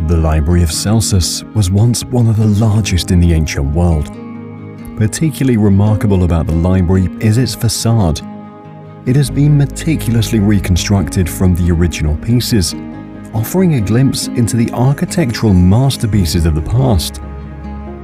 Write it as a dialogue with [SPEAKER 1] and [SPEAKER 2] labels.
[SPEAKER 1] The Library of Celsus was once one of the largest in the ancient world. Particularly remarkable about the library is its facade. It has been meticulously reconstructed from the original pieces, offering a glimpse into the architectural masterpieces of the past.